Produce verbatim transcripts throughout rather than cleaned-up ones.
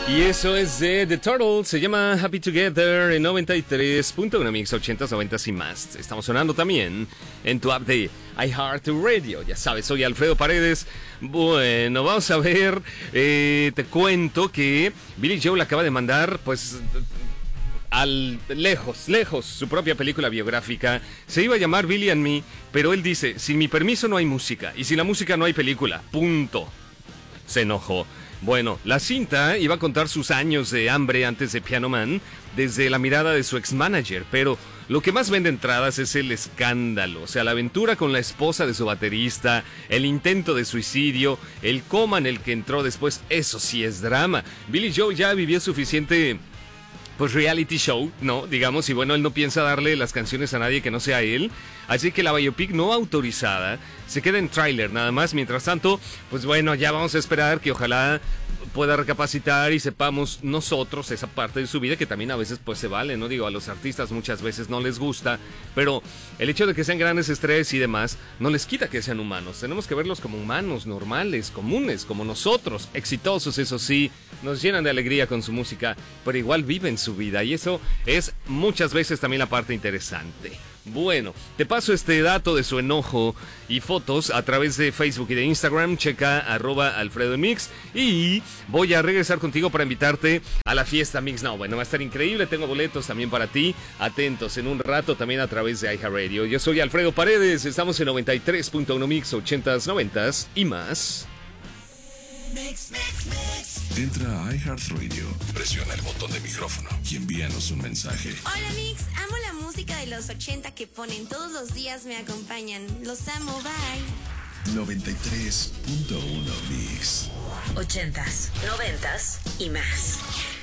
Y eso es de The Turtles, se llama Happy Together en noventa y tres punto uno Mix ochentas, noventas y más. Estamos sonando también en tu app de iHeartRadio. Ya sabes, soy Alfredo Paredes. Bueno, vamos a ver, eh, te cuento que Billy Joel acaba de mandar, pues, al lejos, lejos, su propia película biográfica. Se iba a llamar Billy and Me, pero él dice, sin mi permiso no hay música, y sin la música no hay película, punto. Se enojó. Bueno, la cinta iba a contar sus años de hambre antes de Piano Man desde la mirada de su ex-manager, pero lo que más vende entradas es el escándalo, o sea, la aventura con la esposa de su baterista, el intento de suicidio, el coma en el que entró después, eso sí es drama. Billy Joel ya vivió suficiente, pues, reality show, ¿no? Digamos, y bueno, él no piensa darle las canciones a nadie que no sea él, así que la biopic no autorizada se queda en tráiler nada más. Mientras tanto, pues bueno, ya vamos a esperar que ojalá pueda recapacitar y sepamos nosotros esa parte de su vida que también a veces pues se vale, ¿no? Digo, a los artistas muchas veces no les gusta, pero el hecho de que sean grandes estrellas y demás no les quita que sean humanos. Tenemos que verlos como humanos, normales, comunes, como nosotros, exitosos, eso sí, nos llenan de alegría con su música, pero igual viven su vida y eso es muchas veces también la parte interesante. Bueno, te paso este dato de su enojo y fotos a través de Facebook y de Instagram. Checa arroba Alfredo Mix. Y voy a regresar contigo para invitarte a la fiesta Mix Now. Bueno, va a estar increíble. Tengo boletos también para ti. Atentos en un rato también a través de iHeartRadio. Yo soy Alfredo Paredes. Estamos en noventa y tres punto uno Mix ochentas, noventas y más. Mix, mix, mix. Entra a iHeartRadio, presiona el botón de micrófono y envíanos un mensaje. Hola Mix, amo la música de los ochenta que ponen todos los días, me acompañan. Los amo, bye. noventa y tres punto uno Mix. Ochentas, noventas y más.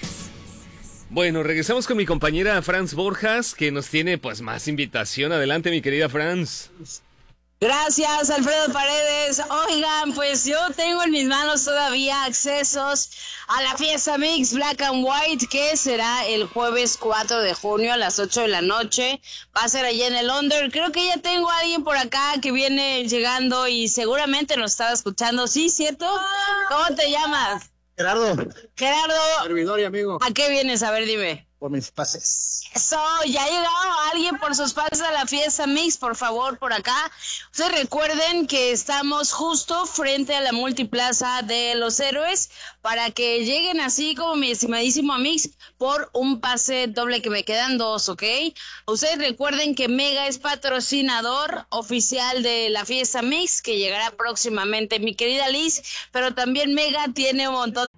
Bueno, regresamos con mi compañera Franz Borjas, que nos tiene pues más invitación. Adelante, mi querida Franz. Gracias, Alfredo Paredes. Oigan, pues yo tengo en mis manos todavía accesos a la fiesta Mix Black and White, que será el jueves cuatro de junio a las ocho de la noche. Va a ser allá en el Under. Creo que ya tengo a alguien por acá que viene llegando y seguramente nos estaba escuchando. ¿Sí, cierto? ¿Cómo te llamas? Gerardo. Gerardo. Servidor y amigo. ¿A qué vienes? A ver, dime. Por mis pases. Eso, ya ha llegado alguien por sus pases a la fiesta Mix, por favor, por acá. Ustedes recuerden que estamos justo frente a la multiplaza de Los Héroes para que lleguen así como mi estimadísimo Mix por un pase doble, que me quedan dos, ¿ok? Ustedes recuerden que Mega es patrocinador oficial de la fiesta Mix, que llegará próximamente, mi querida Liz, pero también Mega tiene un montón